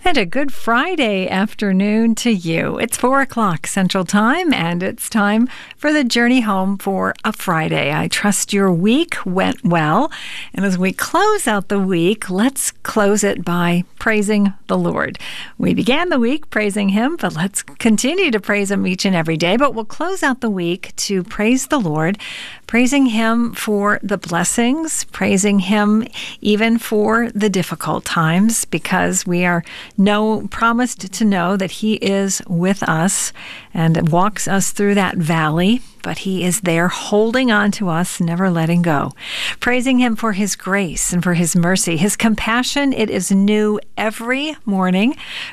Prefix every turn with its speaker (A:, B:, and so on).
A: And a good Friday afternoon to you. It's 4 o'clock Central Time, and it's time for the journey home for a Friday. I trust your week went well. And as we close out the week, let's close it by praising the Lord. We began the week praising Him, but let's continue to praise Him each and every day. But we'll close out the week to praise the Lord, praising Him for the blessings, praising Him even for the difficult times, because we are promised to know that He is with us and walks us through that valley, but He is there holding on to us, never letting go. Praising Him for His grace and for His mercy. His compassion, it is new every morning.